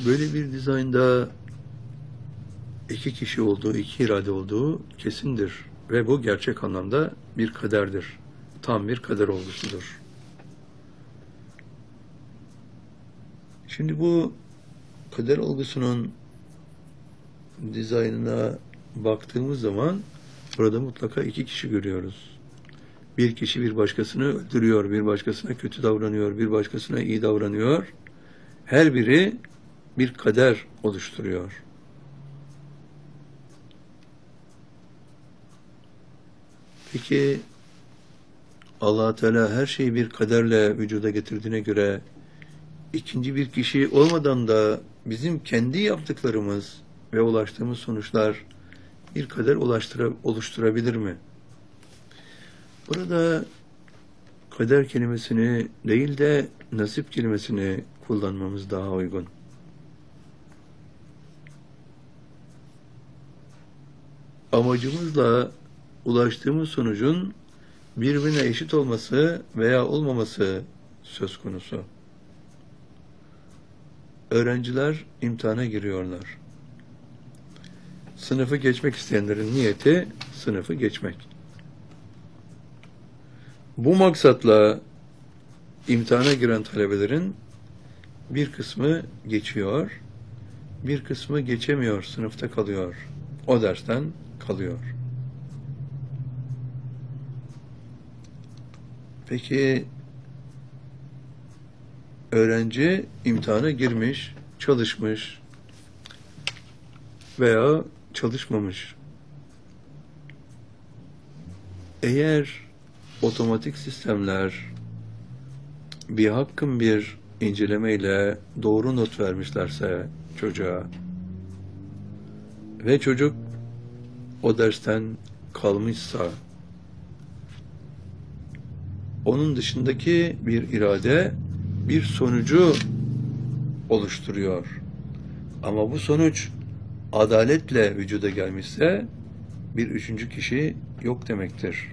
Böyle bir dizaynda iki kişi olduğu, iki irade olduğu kesindir. Ve bu gerçek anlamda bir kaderdir. Tam bir kader olgusudur. Şimdi bu kader olgusunun dizaynına baktığımız zaman burada mutlaka iki kişi görüyoruz. Bir kişi bir başkasını öldürüyor, bir başkasına kötü davranıyor, bir başkasına iyi davranıyor. Her biri bir kader oluşturuyor. Peki Allah Teala her şeyi bir kaderle vücuda getirdiğine göre ikinci bir kişi olmadan da bizim kendi yaptıklarımız ve ulaştığımız sonuçlar bir kader oluşturabilir mi? Burada kader kelimesini değil de nasip kelimesini kullanmamız daha uygun. Amacımızla ulaştığımız sonucun birbirine eşit olması veya olmaması söz konusu. Öğrenciler imtihana giriyorlar. Sınıfı geçmek isteyenlerin niyeti sınıfı geçmek. Bu maksatla imtihana giren talebelerin bir kısmı geçiyor, bir kısmı geçemiyor, sınıfta kalıyor. O dersten kalıyor. Peki öğrenci imtihana girmiş, çalışmış veya çalışmamış. Eğer otomatik sistemler bir hakkın bir incelemeyle doğru not vermişlerse çocuğa ve çocuk o dersten kalmışsa onun dışındaki bir irade bir sonucu oluşturuyor. Ama bu sonuç adaletle vücuda gelmişse bir üçüncü kişi yok demektir.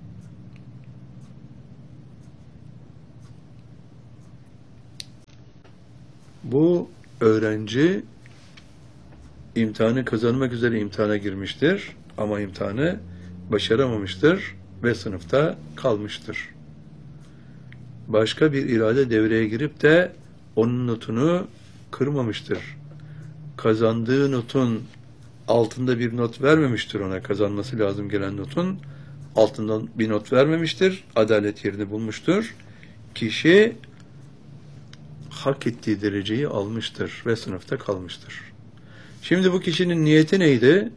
Bu öğrenci imtihanı kazanmak üzere imtihana girmiştir ama imtihanı başaramamıştır ve sınıfta kalmıştır. Başka bir irade devreye girip de onun notunu kırmamıştır. Kazandığı notun altında bir not vermemiştir ona. Kazanması lazım gelen notun altından bir not vermemiştir. Adalet yerini bulmuştur. Kişi hak ettiği dereceyi almıştır ve sınıfta kalmıştır. Şimdi bu kişinin niyeti neydi?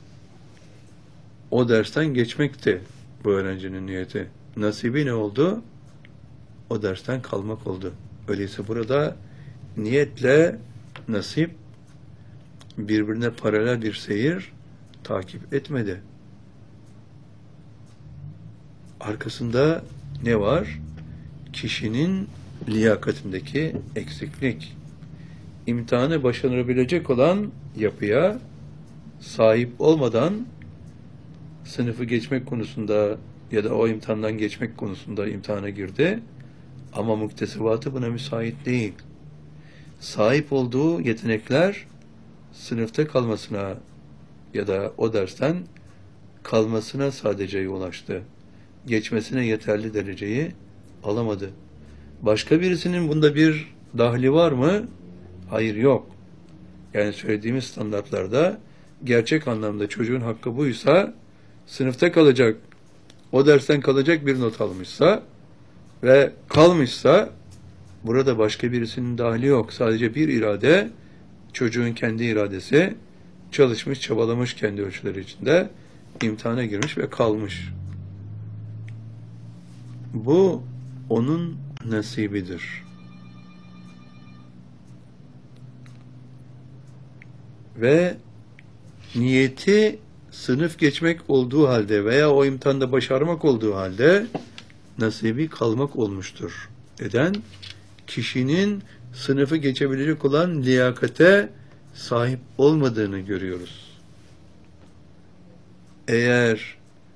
O dersten geçmekti bu öğrencinin niyeti. Nasibi ne oldu? O dersten kalmak oldu. Öyleyse burada niyetle nasip birbirine paralel bir seyir takip etmedi. Arkasında ne var? Kişinin liyakatindeki eksiklik. İmtihanı başarabilecek olan yapıya sahip olmadan sınıfı geçmek konusunda ya da o imtihandan geçmek konusunda imtihana girdi. Ama muktesebatı buna müsait değil. Sahip olduğu yetenekler sınıfta kalmasına ya da o dersten kalmasına sadece ulaştı. Geçmesine yeterli dereceyi alamadı. Başka birisinin bunda bir dahli var mı? Hayır, yok. Yani söylediğimiz standartlarda gerçek anlamda çocuğun hakkı buysa sınıfta kalacak, o dersten kalacak bir not almışsa ve kalmışsa burada başka birisinin dahli yok. Sadece bir irade, çocuğun kendi iradesi, çalışmış, çabalamış kendi ölçüleri içinde, imtihana girmiş ve kalmış. Bu onun nasibidir. Ve niyeti sınıf geçmek olduğu halde veya o imtihanda başarmak olduğu halde nasibi kalmak olmuştur. Neden? Kişinin sınıfı geçebilecek olan liyakate sahip olmadığını görüyoruz. Eğer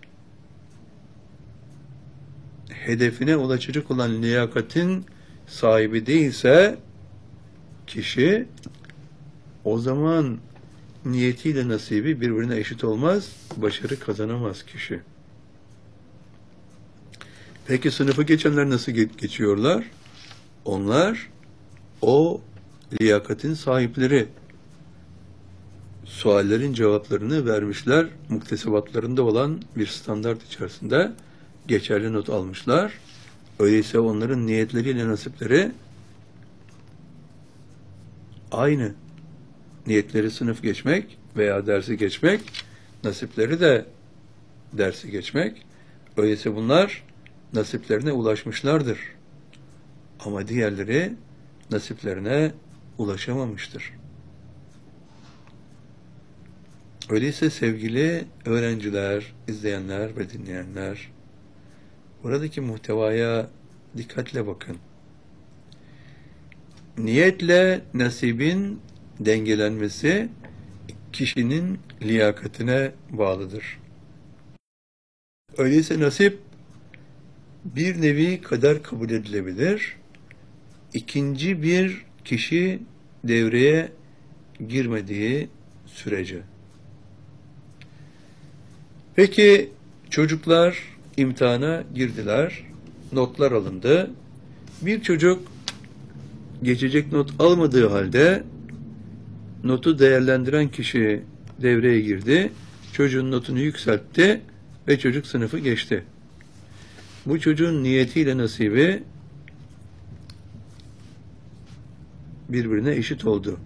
hedefine ulaşacak olan liyakatin sahibi değilse kişi o zaman niyetiyle nasibi birbirine eşit olmaz, başarı kazanamaz kişi. Peki sınıfı geçenler nasıl geçiyorlar? Onlar o liyakatin sahipleri. Suallerin cevaplarını vermişler, muktesebatlarında olan bir standart içerisinde geçerli not almışlar. Öyleyse onların niyetleriyle nasipleri aynı. Niyetleri sınıf geçmek veya dersi geçmek, nasipleri de dersi geçmek. Öyleyse bunlar nasiplerine ulaşmışlardır. Ama diğerleri nasiplerine ulaşamamıştır. Öyleyse sevgili öğrenciler, izleyenler ve dinleyenler, buradaki muhtevaya dikkatle bakın. Niyetle nasibin dengelenmesi kişinin liyakatine bağlıdır. Öyleyse nasip bir nevi kader kabul edilebilir. İkinci bir kişi devreye girmediği sürece. Peki çocuklar imtihana girdiler, notlar alındı. Bir çocuk geçecek not almadığı halde notu değerlendiren kişi devreye girdi, çocuğun notunu yükseltti ve çocuk sınıfı geçti. Bu çocuğun niyetiyle nasibi birbirine eşit oldu.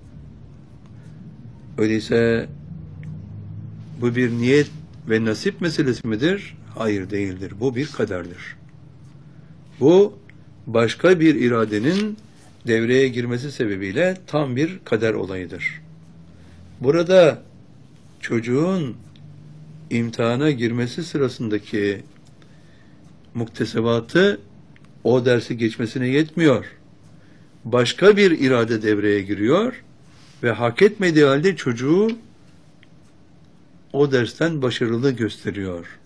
Öyleyse bu bir niyet ve nasip meselesi midir? Hayır, değildir. Bu bir kaderdir. Bu başka bir iradenin devreye girmesi sebebiyle tam bir kader olayıdır. Burada çocuğun imtihana girmesi sırasındaki muktesebatı o dersi geçmesine yetmiyor. Başka bir irade devreye giriyor ve hak etmediği halde çocuğu o dersten başarılı gösteriyor.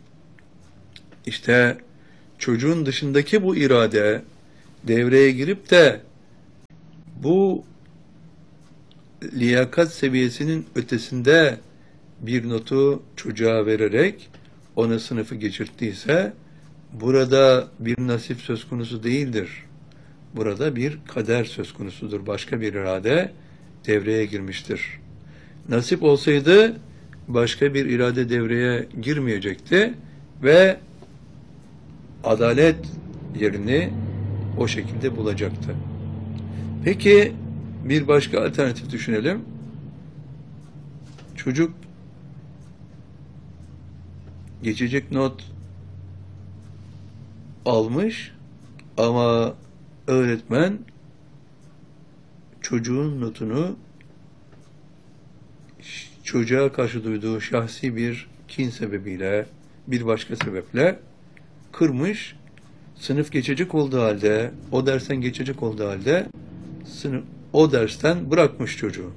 İşte çocuğun dışındaki bu irade devreye girip de bu liyakat seviyesinin ötesinde bir notu çocuğa vererek ona sınıfı geçirttiyse burada bir nasip söz konusu değildir. Burada bir kader söz konusudur. Başka bir irade devreye girmiştir. Nasip olsaydı başka bir irade devreye girmeyecekti ve adalet yerini o şekilde bulacaktı. Peki bir başka alternatif düşünelim. Çocuk geçecek not almış ama öğretmen çocuğun notunu çocuğa karşı duyduğu şahsi bir kin sebebiyle, bir başka sebeple kırmış, sınıf geçecek olduğu halde, o dersten geçecek olduğu halde o dersten bırakmış çocuğu.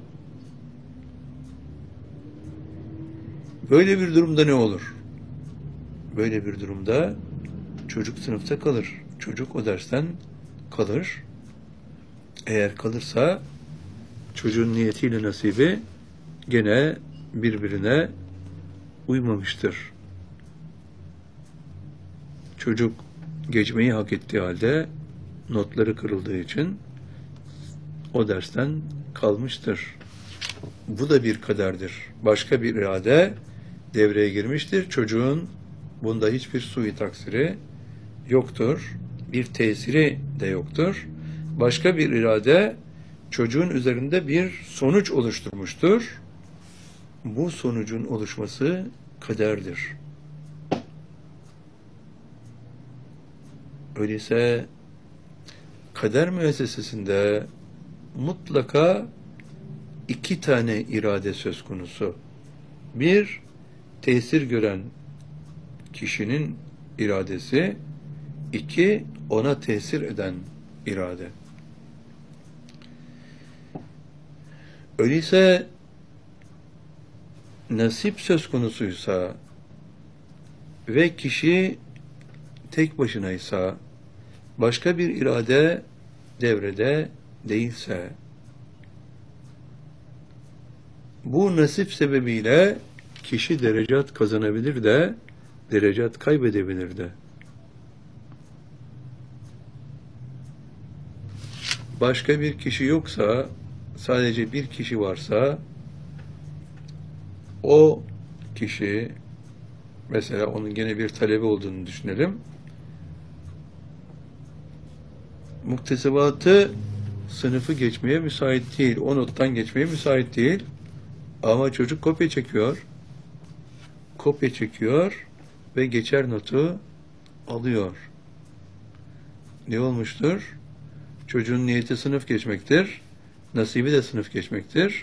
Böyle bir durumda ne olur? Böyle bir durumda çocuk sınıfta kalır. Çocuk o dersten kalır. Eğer kalırsa çocuğun niyetiyle nasibi gene birbirine uymamıştır. Çocuk geçmeyi hak ettiği halde notları kırıldığı için o dersten kalmıştır. Bu da bir kaderdir. Başka bir irade devreye girmiştir. Çocuğun bunda hiçbir sui taksiri yoktur. Bir tesiri de yoktur. Başka bir irade çocuğun üzerinde bir sonuç oluşturmuştur. Bu sonucun oluşması kaderdir. Öyleyse kader müessesesinde mutlaka iki tane irade söz konusu. Bir, tesir gören kişinin iradesi. İki, ona tesir eden irade. Öyleyse nasip söz konusuysa ve kişi tek başınaysa, başka bir irade devrede değilse, Bu nasip sebebiyle kişi derecat kazanabilir de derecat kaybedebilir de. Başka bir kişi yoksa, sadece bir kişi varsa, o kişi, mesela onun gene bir talebi olduğunu düşünelim, muktesebatı sınıfı geçmeye müsait değil, o nottan geçmeye müsait değil, ama çocuk kopya çekiyor ve geçer notu alıyor. Ne olmuştur? Çocuğun niyeti sınıf geçmektir, nasibi de sınıf geçmektir.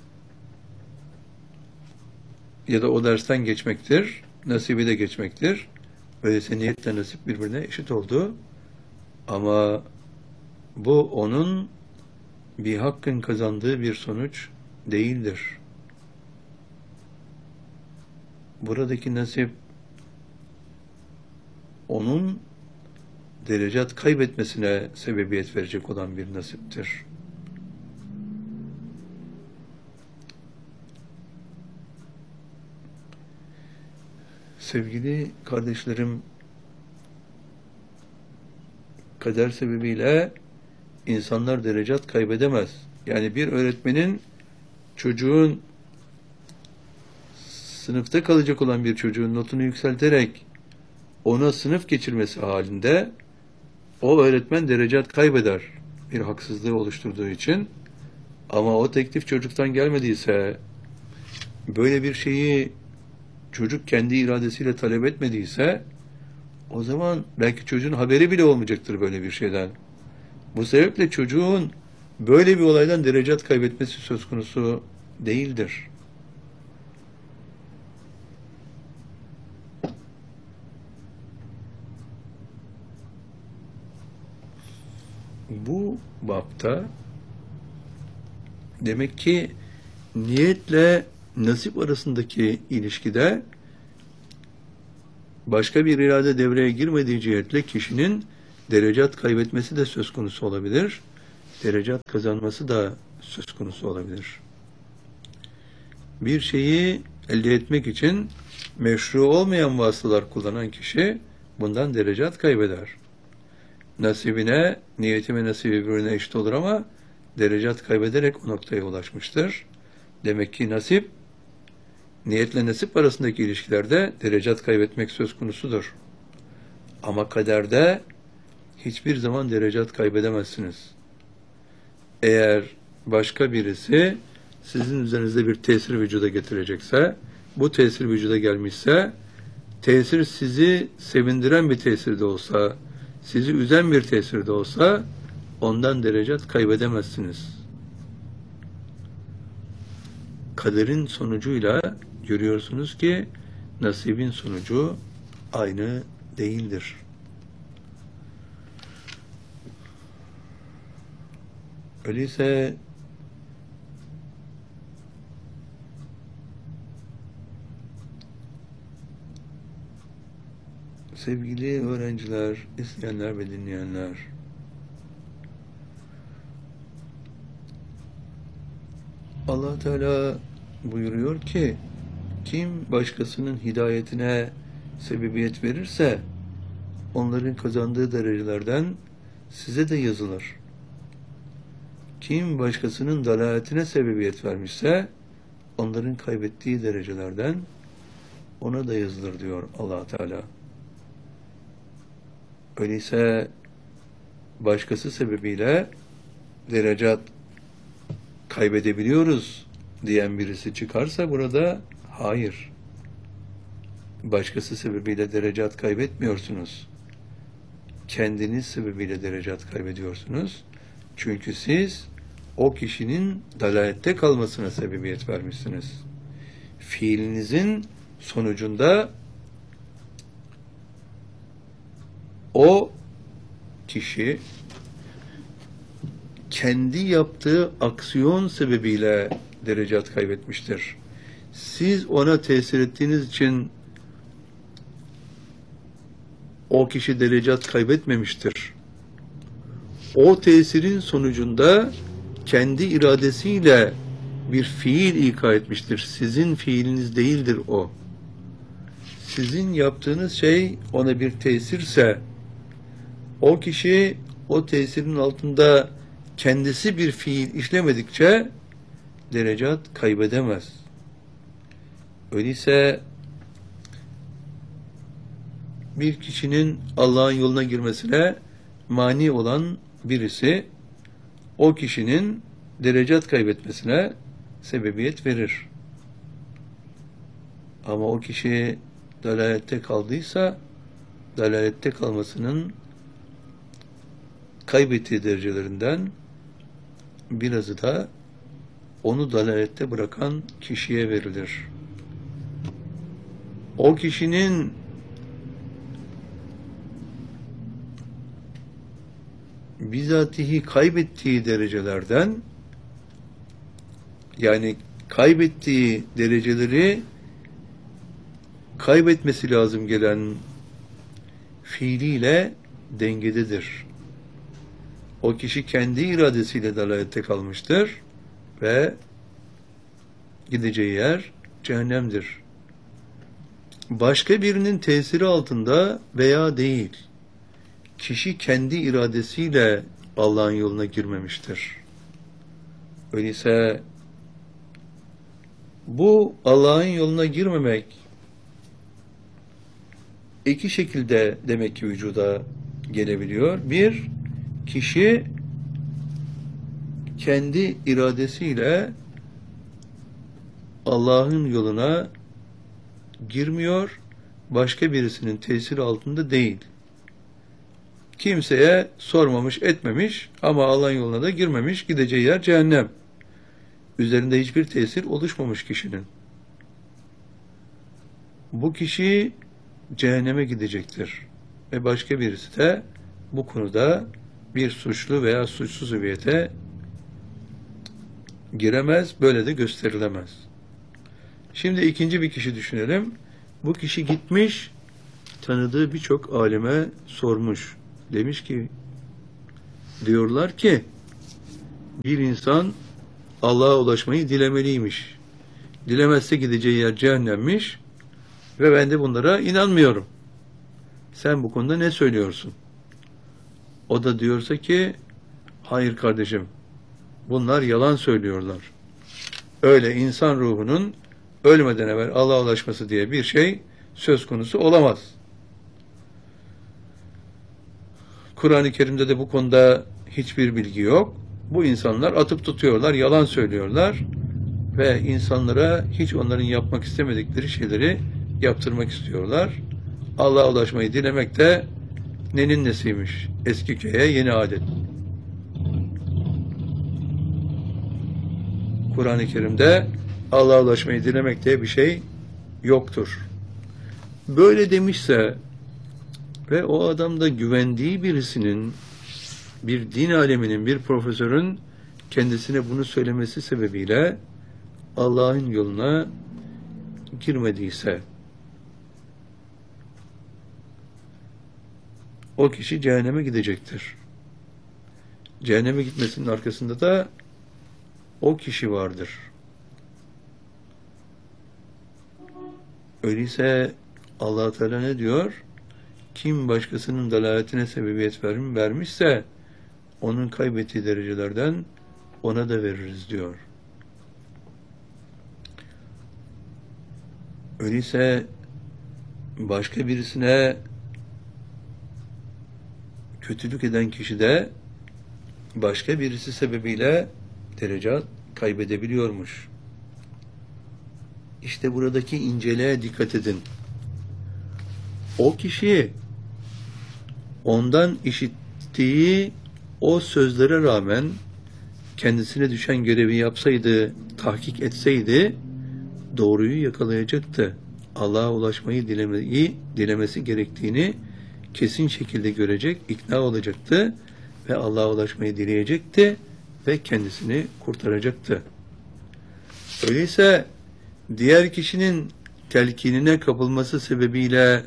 Ya da o dersten geçmektir, nasibi de geçmektir. Öyleyse niyetle nasip birbirine eşit oldu. Ama bu onun bir hakkın kazandığı bir sonuç değildir. Buradaki nasip onun derecat kaybetmesine sebebiyet verecek olan bir nasiptir. Sevgili kardeşlerim, kader sebebiyle insanlar derecat kaybedemez. Yani bir öğretmenin çocuğun, sınıfta kalacak olan bir çocuğun notunu yükselterek ona sınıf geçirmesi halinde o öğretmen derecat kaybeder bir haksızlığı oluşturduğu için. Ama o teklif çocuktan gelmediyse, böyle bir şeyi çocuk kendi iradesiyle talep etmediyse, o zaman belki çocuğun haberi bile olmayacaktır böyle bir şeyden. Bu sebeple çocuğun böyle bir olaydan derecat kaybetmesi söz konusu değildir. Bu bapta demek ki niyetle nasip arasındaki ilişkide başka bir irade devreye girmediği cihetle kişinin derecat kaybetmesi de söz konusu olabilir. Derecat kazanması da söz konusu olabilir. Bir şeyi elde etmek için meşru olmayan vasıtalar kullanan kişi bundan derecat kaybeder. Nasibine, niyeti ve nasibi birbirine eşit olur ama derecat kaybederek o noktaya ulaşmıştır. Demek ki nasip, niyetle nasip arasındaki ilişkilerde derecat kaybetmek söz konusudur. Ama kaderde hiçbir zaman derecat kaybedemezsiniz. Eğer başka birisi sizin üzerinizde bir tesir vücuda getirecekse, bu tesir vücuda gelmişse, tesir sizi sevindiren bir tesir de olsa, sizi üzen bir tesir de olsa, ondan derecat kaybedemezsiniz. Kaderin sonucuyla görüyorsunuz ki nasibin sonucu aynı değildir. Öyleyse sevgili öğrenciler, izleyenler ve dinleyenler, Allah Teala buyuruyor ki, kim başkasının hidayetine sebebiyet verirse, onların kazandığı derecelerden size de yazılır. Kim başkasının dalaletine sebebiyet vermişse, onların kaybettiği derecelerden ona da yazılır diyor Allah Teala. Öyleyse başkası sebebiyle derecat kaybedebiliyoruz diyen birisi çıkarsa burada, hayır. Başkası sebebiyle derecat kaybetmiyorsunuz. Kendiniz sebebiyle derecat kaybediyorsunuz. Çünkü siz o kişinin dalalette kalmasına sebebiyet vermişsiniz. Fiilinizin sonucunda o kişi kendi yaptığı aksiyon sebebiyle derecat kaybetmiştir. Siz ona tesir ettiğiniz için o kişi derecat kaybetmemiştir. O tesirin sonucunda kendi iradesiyle bir fiil ika etmiştir. Sizin fiiliniz değildir o. Sizin yaptığınız şey ona bir tesirse, o kişi o tesirin altında kendisi bir fiil işlemedikçe derecat kaybedemez. Öyleyse bir kişinin Allah'ın yoluna girmesine mani olan birisi o kişinin derecat kaybetmesine sebebiyet verir. Ama o kişi dalalette kaldıysa dalalette kalmasının kaybettiği derecelerinden birazı da onu dalalette bırakan kişiye verilir. O kişinin bizatihi kaybettiği derecelerden, yani kaybettiği dereceleri kaybetmesi lazım gelen fiiliyle dengededir. O kişi kendi iradesiyle dalalette kalmıştır ve gideceği yer cehennemdir. Başka birinin tesiri altında veya değil, kişi kendi iradesiyle Allah'ın yoluna girmemiştir. Öyleyse bu Allah'ın yoluna girmemek iki şekilde demek ki vücuda gelebiliyor. Bir, kişi kendi iradesiyle Allah'ın yoluna girmiyor, başka birisinin tesiri altında değil. Kimseye sormamış, etmemiş ama Allah'ın yoluna da girmemiş, gideceği yer cehennem. Üzerinde hiçbir tesir oluşmamış kişinin. Bu kişi cehenneme gidecektir. Ve başka birisi de bu konuda bir suçlu veya suçsuz hüviyete giremez, böyle de gösterilemez. Şimdi ikinci bir kişi düşünelim. Bu kişi gitmiş, tanıdığı birçok alime sormuş. Demiş ki, diyorlar ki, bir insan Allah'a ulaşmayı dilemeliymiş. Dilemezse gideceği yer cehennemmiş ve ben de bunlara inanmıyorum. Sen bu konuda ne söylüyorsun? O da diyorsa ki, hayır kardeşim, bunlar yalan söylüyorlar. Öyle insan ruhunun ölmeden evvel Allah'a ulaşması diye bir şey söz konusu olamaz. Kur'an-ı Kerim'de de bu konuda hiçbir bilgi yok. Bu insanlar atıp tutuyorlar, yalan söylüyorlar ve insanlara hiç onların yapmak istemedikleri şeyleri yaptırmak istiyorlar. Allah'a ulaşmayı dilemek de nenin nesiymiş? Eski köye yeni adet. Kur'an-ı Kerim'de Allah'a ulaşmayı dilemek diye bir şey yoktur. Böyle demişse ve o adam da güvendiği birisinin, bir din aleminin, bir profesörün kendisine bunu söylemesi sebebiyle Allah'ın yoluna girmediyse o kişi cehenneme gidecektir. Cehenneme gitmesinin arkasında da o kişi vardır. Öyleyse Allah Teala ne diyor? Kim başkasının dalaletine sebebiyet vermişse onun kaybettiği derecelerden ona da veririz diyor. Öyleyse başka birisine kötülük eden kişi de başka birisi sebebiyle derece kaybedebiliyormuş. İşte buradaki inceliğe dikkat edin. O kişi ondan işittiği o sözlere rağmen kendisine düşen görevi yapsaydı, tahkik etseydi doğruyu yakalayacaktı. Allah'a ulaşmayı dilemesi gerektiğini kesin şekilde görecek, ikna olacaktı ve Allah'a ulaşmayı dileyecekti ve kendisini kurtaracaktı. Öyleyse diğer kişinin telkinine kapılması sebebiyle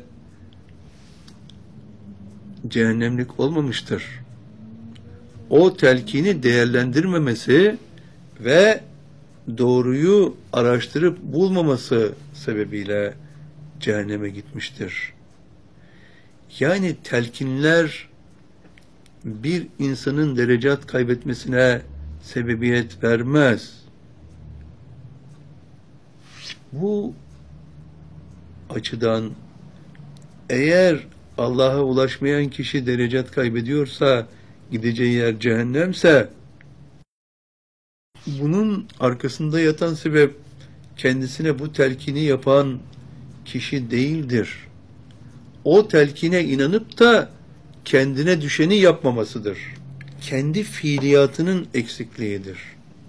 cehennemlik olmamıştır. O telkini değerlendirmemesi ve doğruyu araştırıp bulmaması sebebiyle cehenneme gitmiştir. Yani telkinler bir insanın derecat kaybetmesine sebebiyet vermez. Bu açıdan eğer Allah'a ulaşmayan kişi derecat kaybediyorsa, gideceği yer cehennemse, bunun arkasında yatan sebep kendisine bu telkini yapan kişi değildir. O telkine inanıp da kendine düşeni yapmamasıdır. Kendi fiiliyatının eksikliğidir.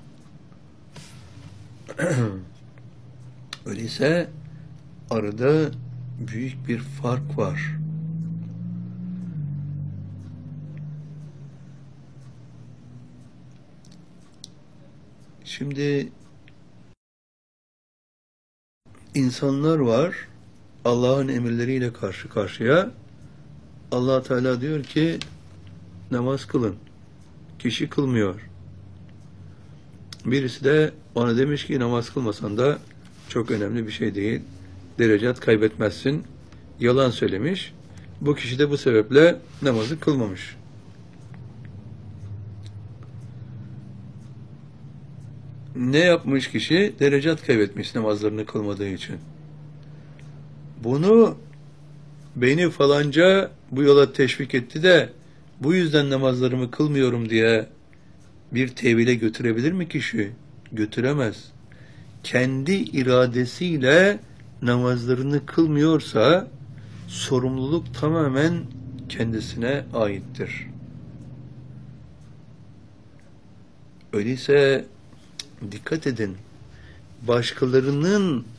Öyleyse arada büyük bir fark var. Şimdi insanlar var, Allah'ın emirleriyle karşı karşıya. Allah Teala diyor ki namaz kılın. Kişi kılmıyor. Birisi de ona demiş ki namaz kılmasan da çok önemli bir şey değil. Derecat kaybetmezsin. Yalan söylemiş. Bu kişi de bu sebeple namazı kılmamış. Ne yapmış kişi? Derecat kaybetmiş namazlarını kılmadığı için. Bunu beni falanca bu yola teşvik etti de bu yüzden namazlarımı kılmıyorum diye bir tevhile götürebilir mi kişi? Götüremez. Kendi iradesiyle namazlarını kılmıyorsa sorumluluk tamamen kendisine aittir. Öyleyse dikkat edin. Başkalarının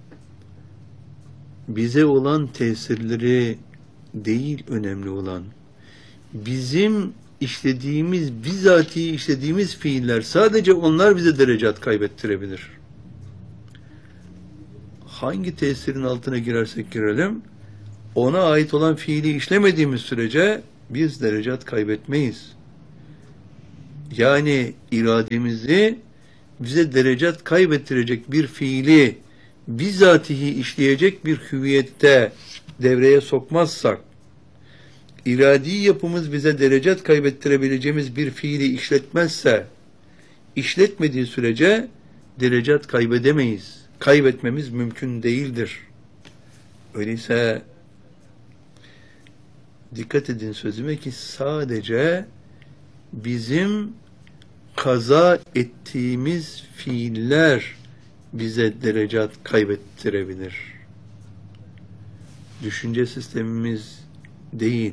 bize olan tesirleri değil önemli olan. Bizim bizatihi işlediğimiz fiiller, sadece onlar bize derecat kaybettirebilir. Hangi tesirin altına girersek girelim, ona ait olan fiili işlemediğimiz sürece biz derecat kaybetmeyiz. Yani irademizi bize derecat kaybettirecek bir fiili bizatihi işleyecek bir hüviyette devreye sokmazsak, iradi yapımız bize derecat kaybettirebileceğimiz bir fiili işletmezse, işletmediği sürece derecat kaybedemeyiz. Kaybetmemiz mümkün değildir. Öyleyse dikkat edin sözüme ki sadece bizim kaza ettiğimiz fiiller bize derecat kaybettirebilir. Düşünce sistemimiz değil,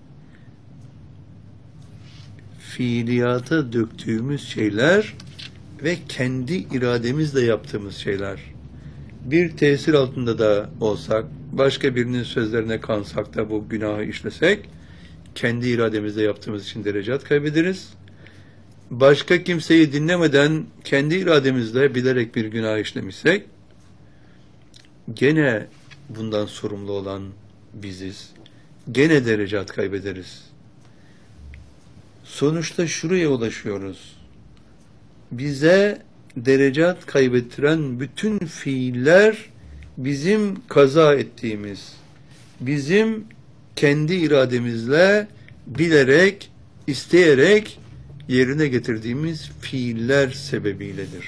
fiiliyata döktüğümüz şeyler ve kendi irademizle yaptığımız şeyler. Bir tesir altında da olsak, başka birinin sözlerine kansak da bu günahı işlesek, kendi irademizle yaptığımız için derecat kaybederiz. Başka kimseyi dinlemeden kendi irademizle bilerek bir günah işlemişsek, gene bundan sorumlu olan biziz. Gene derecat kaybederiz. Sonuçta şuraya ulaşıyoruz. Bize derecat kaybettiren bütün fiiller bizim kaza ettiğimiz, bizim kendi irademizle bilerek, isteyerek yerine getirdiğimiz fiiller sebebiyledir.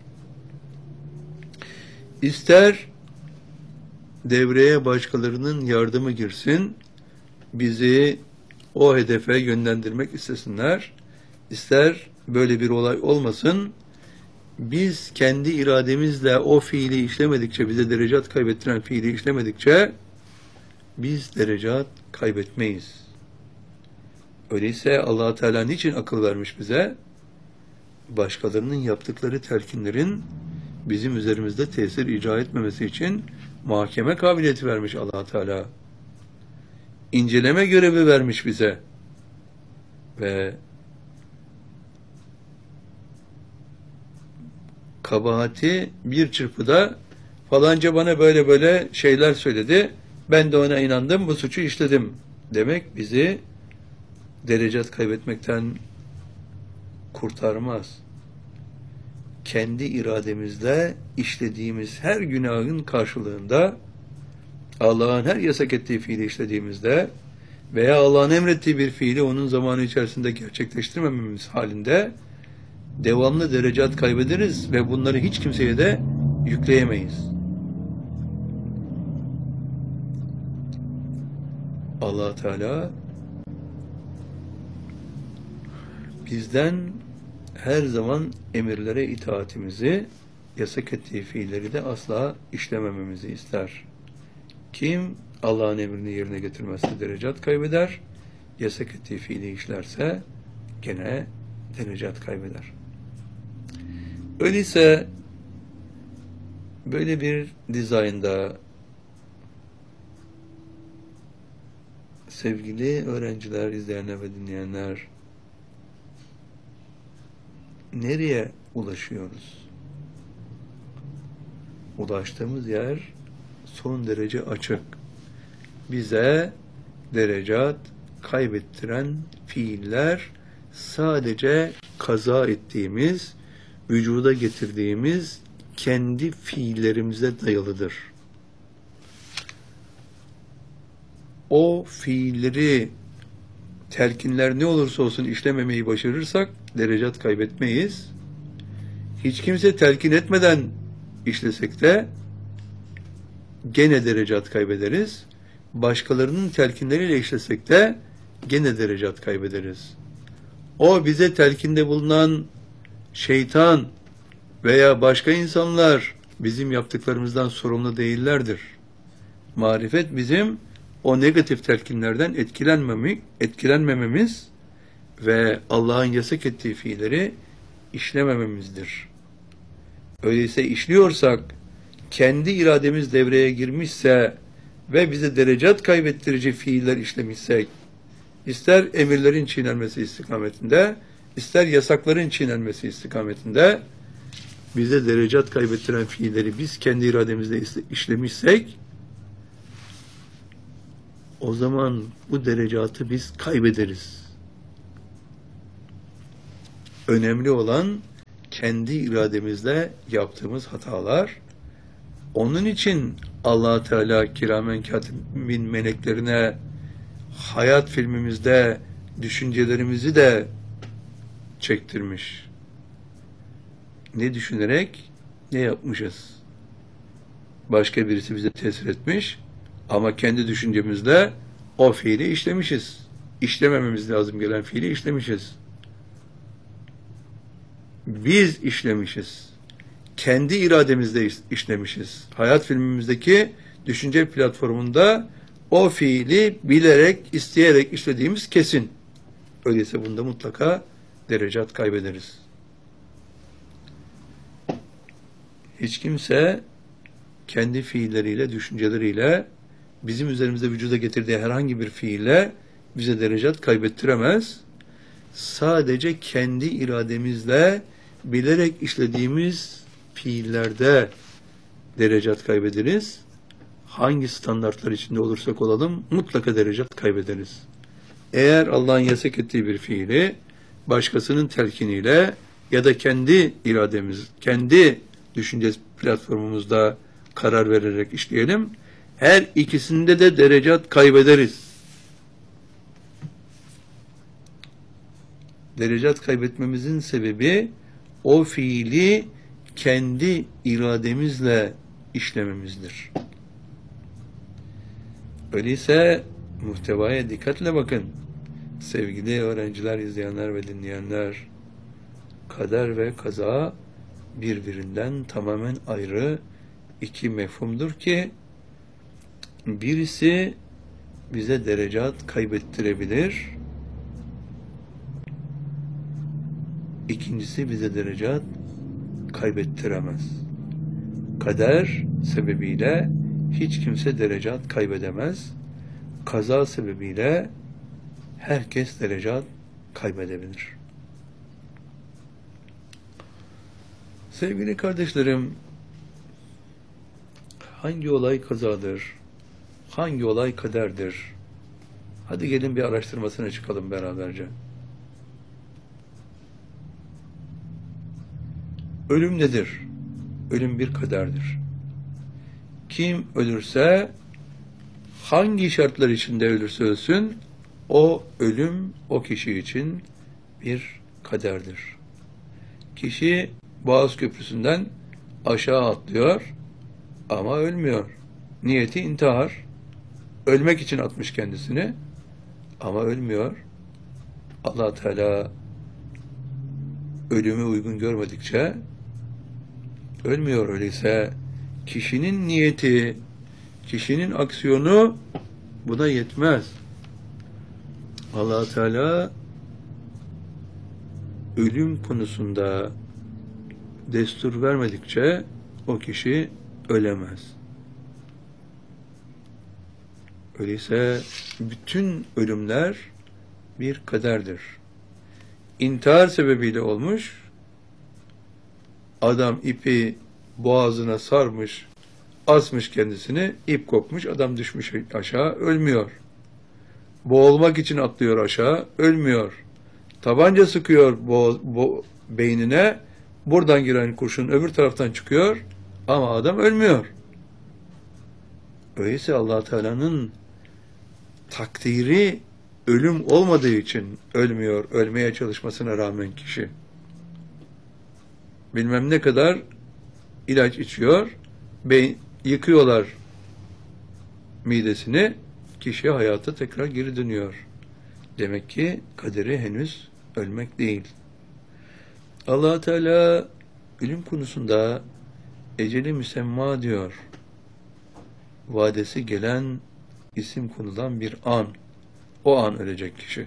İster devreye başkalarının yardımı girsin, bizi o hedefe yönlendirmek istesinler, ister böyle bir olay olmasın, biz kendi irademizle o fiili işlemedikçe, bize derecat kaybettiren fiili işlemedikçe, biz derecat kaybetmeyiz. Öyleyse Allah Teala niçin akıl vermiş bize? Başkalarının yaptıkları telkinlerin bizim üzerimizde tesir icra etmemesi için muhakeme kabiliyeti vermiş Allah Teala. İnceleme görevi vermiş bize. Ve kabahati bir çırpıda falanca bana böyle böyle şeyler söyledi, ben de ona inandım, bu suçu işledim demek bizi derecat kaybetmekten kurtarmaz. kendi irademizle işlediğimiz her günahın karşılığında, Allah'ın her yasak ettiği fiili işlediğimizde veya Allah'ın emrettiği bir fiili onun zamanı içerisinde gerçekleştirmememiz halinde devamlı derecat kaybederiz ve bunları hiç kimseye de yükleyemeyiz. Allah Teala bizden her zaman emirlere itaatimizi, yasak ettiği fiilleri de asla işlemememizi ister. Kim Allah'ın emrini yerine getirmezse derecat kaybeder, yasak ettiği fiili işlerse gene derecat kaybeder. Öyleyse böyle bir dizaynda sevgili öğrenciler, izleyenler ve dinleyenler, nereye ulaşıyoruz? Ulaştığımız yer son derece açık. Bize derecat kaybettiren fiiller sadece kaza ettiğimiz, vücuda getirdiğimiz kendi fiillerimize dayalıdır. O fiilleri, telkinler ne olursa olsun işlememeyi başarırsak derecat kaybetmeyiz. Hiç kimse telkin etmeden işlesek de gene derecat kaybederiz. Başkalarının telkinleriyle işlesek de gene derecat kaybederiz. O bize telkinde bulunan şeytan veya başka insanlar bizim yaptıklarımızdan sorumlu değillerdir. Marifet bizim o negatif telkinlerden etkilenmememiz ve Allah'ın yasak ettiği fiilleri işlemememizdir. Öyleyse işliyorsak, kendi irademiz devreye girmişse ve bize derecat kaybettirici fiiller işlemişsek, ister emirlerin çiğnenmesi istikametinde, ister yasakların çiğnenmesi istikametinde, bize derecat kaybettiren fiilleri biz kendi irademizle işlemişsek, o zaman bu derecatı biz kaybederiz. Önemli olan kendi irademizle yaptığımız hatalar. Onun için Allah Teala kiramen katibin meleklerine hayat filmimizde düşüncelerimizi de çektirmiş. Ne düşünerek ne yapmışız? Başka birisi bize tesir etmiş ama kendi düşüncemizle o fiili işlemişiz. İşlemememiz lazım gelen fiili işlemişiz. Biz işlemişiz. Kendi irademizle işlemişiz. Hayat filmimizdeki düşünce platformunda o fiili bilerek, isteyerek işlediğimiz kesin. Öyleyse bunda mutlaka derecat kaybederiz. Hiç kimse kendi fiilleriyle, düşünceleriyle bizim üzerimizde vücuda getirdiği herhangi bir fiille bize derecat kaybettiremez. Sadece kendi irademizle bilerek işlediğimiz fiillerde derecat kaybederiz. Hangi standartlar içinde olursak olalım mutlaka derecat kaybederiz. Eğer Allah'ın yasak ettiği bir fiili başkasının telkiniyle ya da kendi irademiz, kendi düşünce platformumuzda karar vererek işleyelim, her ikisinde de derecat kaybederiz. Derecat kaybetmemizin sebebi o fiili kendi irademizle işlememizdir. Öyleyse muhtevaya dikkatle bakın. Sevgili öğrenciler, izleyenler ve dinleyenler, kader ve kaza birbirinden tamamen ayrı iki mefhumdur ki birisi bize derecat kaybettirebilir, ikincisi bize derecat kaybettiremez. Kader sebebiyle hiç kimse derecat kaybedemez. Kaza sebebiyle herkes derecat kaybedebilir. Sevgili kardeşlerim, hangi olay kazadır? Hangi olay kaderdir? Hadi gelin bir araştırmasına çıkalım beraberce. Ölüm nedir? Ölüm bir kaderdir. Kim ölürse, hangi şartlar içinde ölürse ölsün, o ölüm o kişi için bir kaderdir. Kişi Boğaz Köprüsü'nden aşağı atlıyor ama ölmüyor. Niyeti intihar. Ölmek için atmış kendisini ama ölmüyor. Allah Teala ölümü uygun görmedikçe ölmüyor. Öyleyse kişinin niyeti, kişinin aksiyonu buna yetmez. Allah Teala ölüm konusunda destur vermedikçe o kişi ölemez. Öyleyse bütün ölümler bir kaderdir. İntihar sebebiyle olmuş, adam ipi boğazına sarmış, asmış kendisini, ip kopmuş, adam düşmüş aşağı, ölmüyor. Boğulmak için atlıyor aşağı, ölmüyor. Tabanca sıkıyor beynine, buradan giren kurşun öbür taraftan çıkıyor ama adam ölmüyor. Öyleyse Allah Teala'nın takdiri ölüm olmadığı için ölmüyor, ölmeye çalışmasına rağmen kişi. Bilmem ne kadar ilaç içiyor, yıkıyorlar midesini, kişi hayata tekrar geri dönüyor. Demek ki kaderi henüz ölmek değil. Allah Teala ölüm konusunda eceli müsemma diyor. Vadesi gelen, isim konulan bir an. O an ölecek kişi.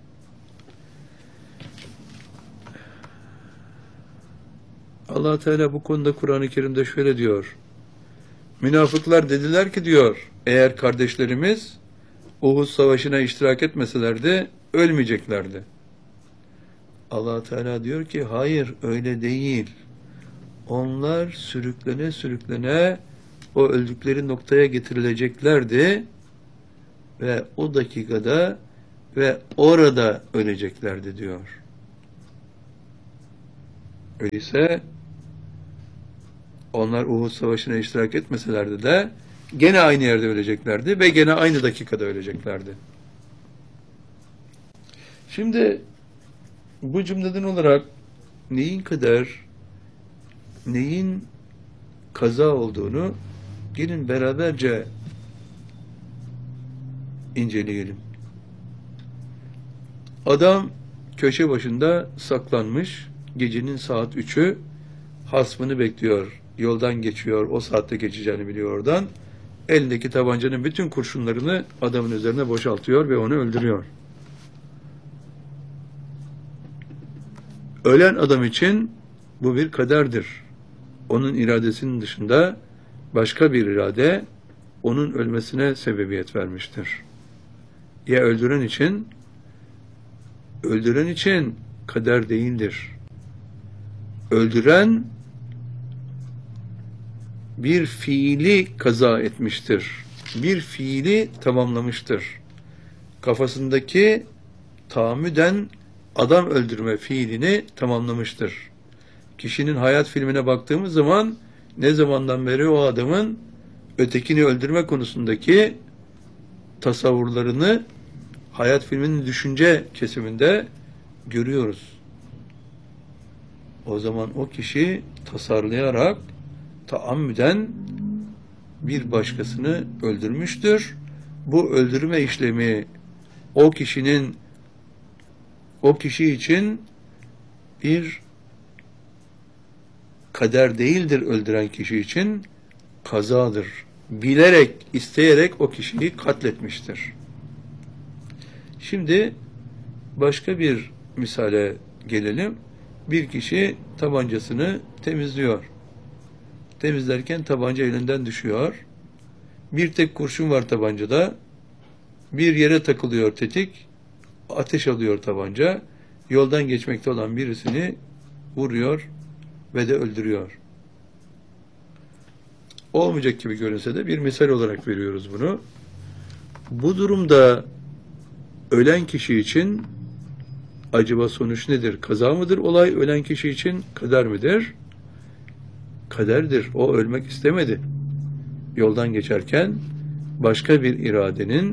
Allah Teala bu konuda Kur'an-ı Kerim'de şöyle diyor. Münafıklar dediler ki diyor, eğer kardeşlerimiz Uhud Savaşı'na iştirak etmeselerdi ölmeyeceklerdi. Allah Teala diyor ki hayır öyle değil. Onlar sürüklene sürüklene o öldükleri noktaya getirileceklerdi ve o dakikada ve orada öleceklerdi diyor. Öyleyse onlar Uhud Savaşı'na iştirak etmeselerdi de gene aynı yerde öleceklerdi ve gene aynı dakikada öleceklerdi. Şimdi bu cümleden olarak neyin kader, neyin kaza olduğunu gelin beraberce inceleyelim. Adam köşe başında saklanmış, gecenin saat 3'ü, hasmını bekliyor, yoldan geçiyor, o saatte geçeceğini biliyor oradan. Elindeki tabancanın bütün kurşunlarını adamın üzerine boşaltıyor ve onu öldürüyor. Ölen adam için bu bir kaderdir. Onun iradesinin dışında başka bir irade onun ölmesine sebebiyet vermiştir. Ya öldüren için kader değildir. Öldüren bir fiili kaza etmiştir. Bir fiili tamamlamıştır. Kafasındaki tahammüden adam öldürme fiilini tamamlamıştır. Kişinin hayat filmine baktığımız zaman ne zamandan beri o adamın ötekini öldürme konusundaki tasavvurlarını hayat filminin düşünce kesiminde görüyoruz. O zaman o kişi tasarlayarak taammüden bir başkasını öldürmüştür. Bu öldürme işlemi o kişi için bir kader değildir, öldüren kişi için kazadır. Bilerek, isteyerek o kişiyi katletmiştir. Şimdi başka bir misale gelelim. Bir kişi tabancasını temizliyor. Temizlerken tabanca elinden düşüyor. Bir tek kurşun var tabancada. Bir yere takılıyor tetik. Ateş alıyor tabanca. Yoldan geçmekte olan birisini vuruyor ve de öldürüyor. Olmayacak gibi görünse de bir misal olarak veriyoruz bunu. Bu durumda ölen kişi için acaba sonuç nedir? Kaza mıdır olay? Ölen kişi için kader midir? kaderdir. O ölmek istemedi. Yoldan geçerken başka bir iradenin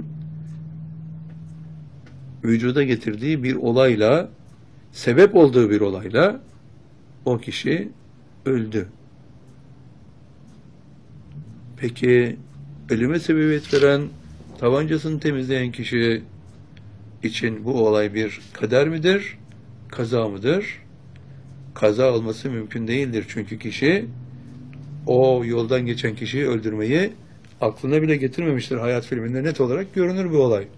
vücuda getirdiği bir olayla, sebep olduğu bir olayla o kişi öldü. Peki ölüme sebebiyet veren, tabancasını temizleyen kişi için bu olay bir kader midir, kaza mıdır? Kaza olması mümkün değildir. Çünkü kişi o yoldan geçen kişiyi öldürmeyi aklına bile getirmemiştir. Hayat filminde net olarak görünür bu olay.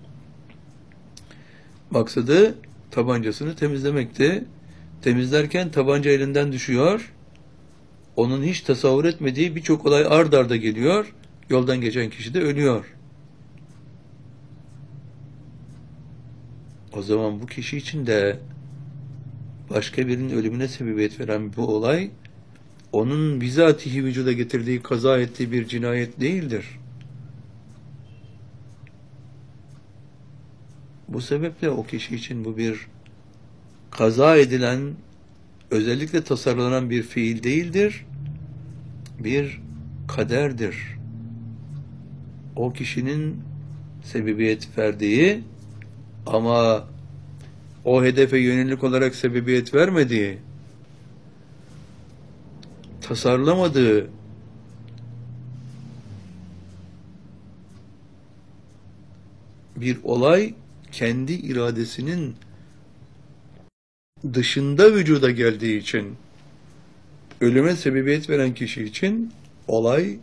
Maksadı tabancasını temizlemekti. Temizlerken tabanca elinden düşüyor. Onun hiç tasavvur etmediği birçok olay ard arda geliyor. Yoldan geçen kişi de ölüyor. O zaman bu kişi için de başka birinin ölümüne sebebiyet veren bu olay, onun bizatihi vücuda getirdiği, kaza ettiği bir cinayet değildir. Bu sebeple o kişi için bu bir kaza edilen, özellikle tasarlanan bir fiil değildir, bir kaderdir. O kişinin sebebiyet verdiği ama o hedefe yönelik olarak sebebiyet vermediği, tasarlamadığı bir olay kendi iradesinin dışında vücuda geldiği için ölüme sebebiyet veren kişi için olay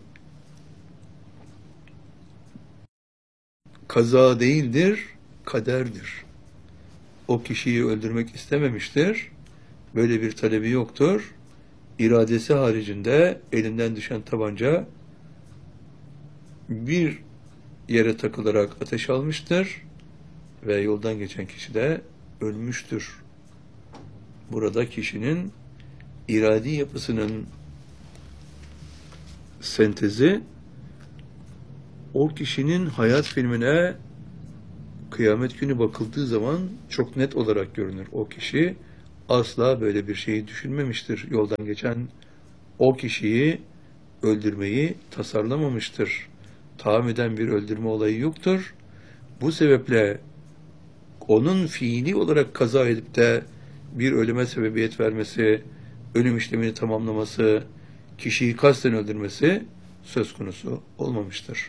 kaza değildir, kaderdir. O kişiyi öldürmek istememiştir. Böyle bir talebi yoktur. İradesi haricinde elinden düşen tabanca bir yere takılarak ateş almıştır ve yoldan geçen kişi de ölmüştür. Burada kişinin iradi yapısının sentezi o kişinin hayat filmine kıyamet günü bakıldığı zaman çok net olarak görünür. O kişi asla böyle bir şeyi düşünmemiştir. Yoldan geçen o kişiyi öldürmeyi tasarlamamıştır. Tahammüden bir öldürme olayı yoktur. Bu sebeple onun fiili olarak kaza edip de bir ölüme sebebiyet vermesi, ölüm işlemini tamamlaması, kişiyi kasten öldürmesi söz konusu olmamıştır.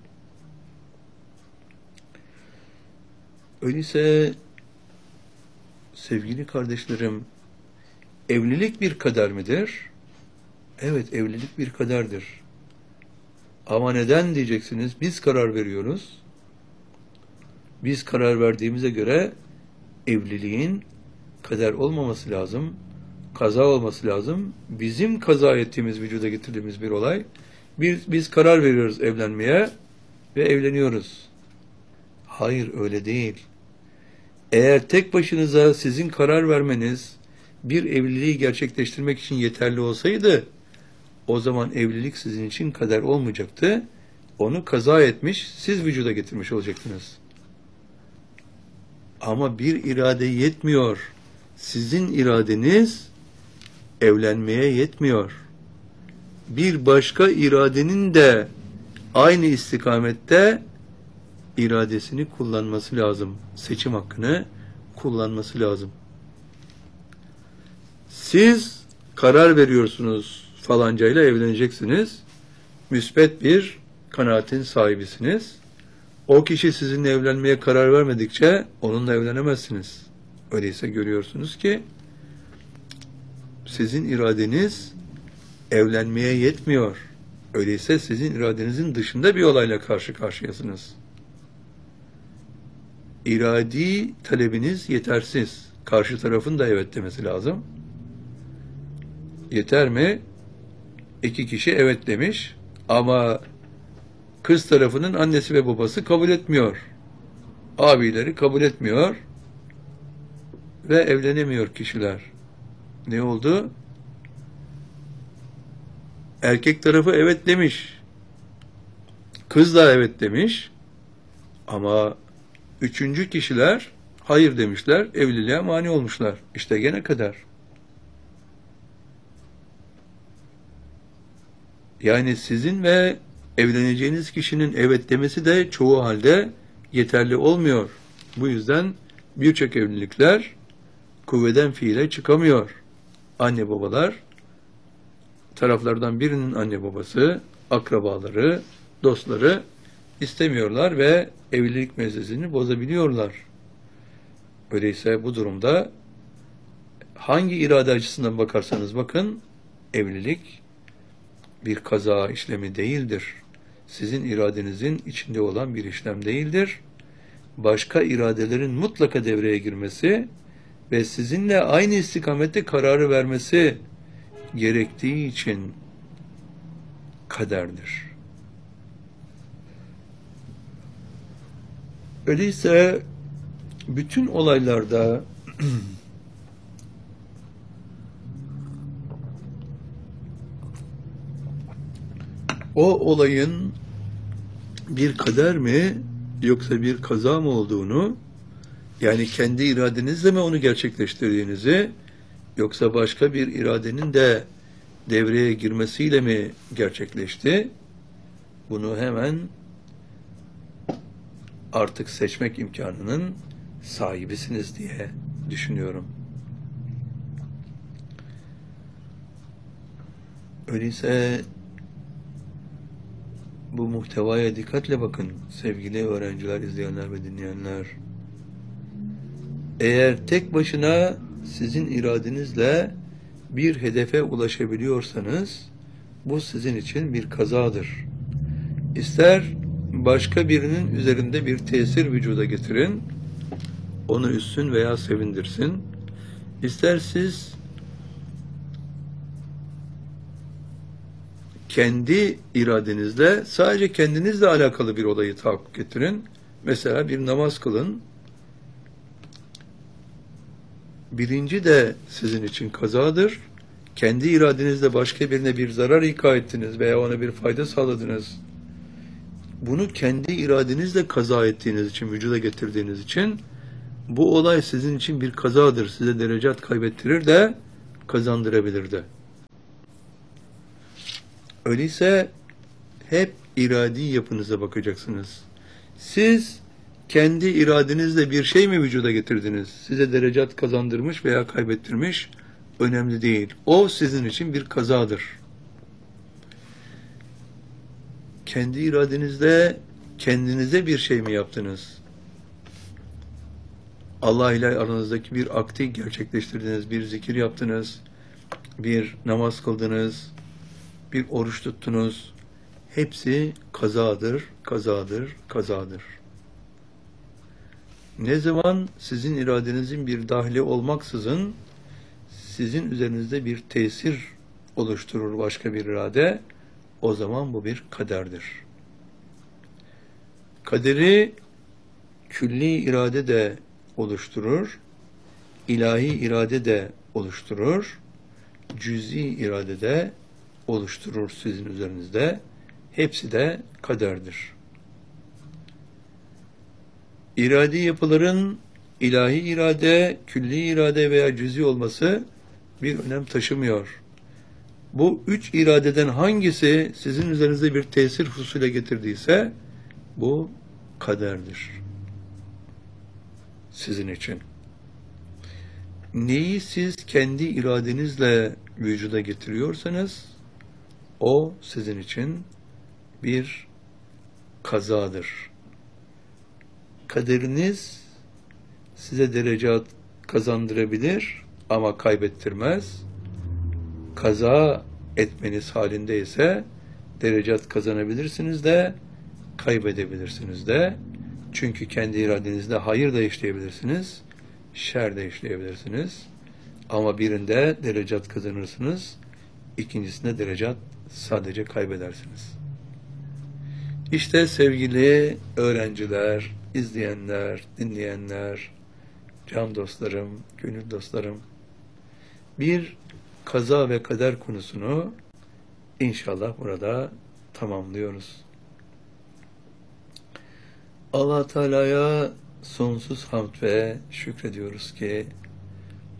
Öyleyse sevgili kardeşlerim, evlilik bir kader midir? Evet, evlilik bir kaderdir. Ama neden diyeceksiniz? Biz karar veriyoruz. Biz karar verdiğimize göre evliliğin kader olmaması lazım, kaza olması lazım. Bizim kaza ettiğimiz, vücuda getirdiğimiz bir olay. Biz karar veriyoruz evlenmeye ve evleniyoruz. Hayır, öyle değil. Eğer tek başınıza sizin karar vermeniz bir evliliği gerçekleştirmek için yeterli olsaydı, o zaman evlilik sizin için kader olmayacaktı. Onu kaza etmiş, siz vücuda getirmiş olacaktınız. Ama bir irade yetmiyor. Sizin iradeniz evlenmeye yetmiyor. Bir başka iradenin de aynı istikamette iradesini kullanması lazım. Seçim hakkını kullanması lazım. Siz karar veriyorsunuz, falancayla evleneceksiniz. Müsbet bir kanaatin sahibisiniz. O kişi sizinle evlenmeye karar vermedikçe onunla evlenemezsiniz. Öyleyse görüyorsunuz ki sizin iradeniz evlenmeye yetmiyor. Öyleyse sizin iradenizin dışında bir olayla karşı karşıyasınız. İradi talebiniz yetersiz. Karşı tarafın da evet demesi lazım. Yeter mi? İki kişi evet demiş ama kız tarafının annesi ve babası kabul etmiyor. Abileri kabul etmiyor ve evlenemiyor kişiler. Ne oldu? Erkek tarafı evet demiş. Kız da evet demiş. Ama üçüncü kişiler hayır demişler. Evliliğe mani olmuşlar. İşte gene kader. Yani sizin ve evleneceğiniz kişinin evet demesi de çoğu halde yeterli olmuyor. Bu yüzden birçok evlilikler kuvveden fiile çıkamıyor. Anne babalar, taraflardan birinin anne babası, akrabaları, dostları istemiyorlar ve evlilik meselesini bozabiliyorlar. Öyleyse bu durumda hangi irade açısından bakarsanız bakın, evlilik bir kaza işlemi değildir. Sizin iradenizin içinde olan bir işlem değildir. Başka iradelerin mutlaka devreye girmesi ve sizinle aynı istikamette kararı vermesi gerektiği için kaderdir. Öyleyse bütün olaylarda o olayın bir kader mi yoksa bir kaza mı olduğunu, yani kendi iradenizle mi onu gerçekleştirdiğinizi yoksa başka bir iradenin de devreye girmesiyle mi gerçekleşti, bunu hemen artık seçmek imkanının sahibisiniz diye düşünüyorum. Öyleyse bu muhtevaya dikkatle bakın sevgili öğrenciler, izleyenler ve dinleyenler. Eğer tek başına sizin iradenizle bir hedefe ulaşabiliyorsanız bu sizin için bir kazadır. İster başka birinin üzerinde bir tesir vücuda getirin, onu üssün veya sevindirsin. İster siz kendi iradenizle, sadece kendinizle alakalı bir olayı tahakkuk getirin. Mesela bir namaz kılın. Birinci de sizin için kazadır. Kendi iradenizle başka birine bir zarar ika ettiniz veya ona bir fayda sağladınız. Bunu kendi iradenizle kaza ettiğiniz için, vücuda getirdiğiniz için bu olay sizin için bir kazadır. Size derecat kaybettirir de kazandırabilir de. Öyleyse hep iradi yapınıza bakacaksınız. Siz kendi iradenizle bir şey mi vücuda getirdiniz? Size derecat kazandırmış veya kaybettirmiş, önemli değil. O sizin için bir kazadır. Kendi iradenizle kendinize bir şey mi yaptınız? Allah ile aranızdaki bir akti gerçekleştirdiniz, bir zikir yaptınız, bir namaz kıldınız, bir oruç tuttunuz. Hepsi kazadır, kazadır, kazadır. Ne zaman sizin iradenizin bir dahli olmaksızın sizin üzerinizde bir tesir oluşturur başka bir irade, o zaman bu bir kaderdir. Kaderi külli irade de oluşturur, ilahi irade de oluşturur, cüz'i irade de oluşturur sizin üzerinizde. Hepsi de kaderdir. İradi yapıların ilahi irade, külli irade veya cüz'i olması bir önem taşımıyor. Bu üç iradeden hangisi sizin üzerinizde bir tesir husule getirdiyse bu kaderdir. Sizin için. Neyi siz kendi iradenizle vücuda getiriyorsanız o sizin için bir kazadır. Kaderiniz size derecat kazandırabilir ama kaybettirmez. Kaza etmeniz halinde ise derecat kazanabilirsiniz de kaybedebilirsiniz de. Çünkü kendi iradenizde hayır da işleyebilirsiniz, şer de işleyebilirsiniz. Ama birinde derecat kazanırsınız, ikincisinde derecat sadece kaybedersiniz. İşte sevgili öğrenciler, izleyenler, dinleyenler, can dostlarım, gönül dostlarım, bir kaza ve kader konusunu inşallah burada tamamlıyoruz. Allah Teala'ya sonsuz hamd ve şükrediyoruz ki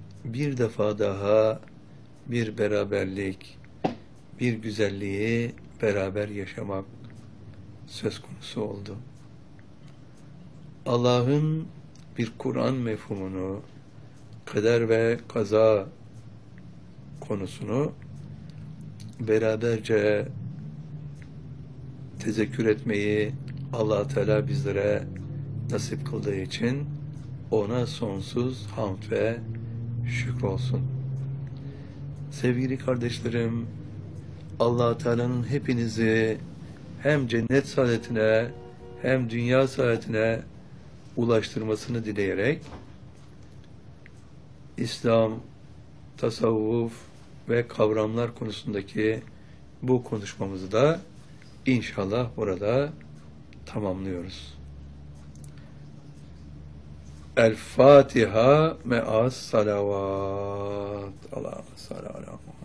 bir defa daha bir beraberlik, bir güzelliği beraber yaşamak söz konusu oldu. Allah'ın bir Kur'an mefhumunu, kader ve kaza konusunu beraberce tezekkür etmeyi Allah Teala bizlere nasip kıldığı için ona sonsuz hamd ve şükür olsun. Sevgili kardeşlerim, Allah Teala'nın hepinizi hem cennet saadetine hem dünya saadetine ulaştırmasını dileyerek İslam, tasavvuf ve kavramlar konusundaki bu konuşmamızı da İnşallah burada tamamlıyoruz. El Fatiha me'as salavat. Allah'a sallallahu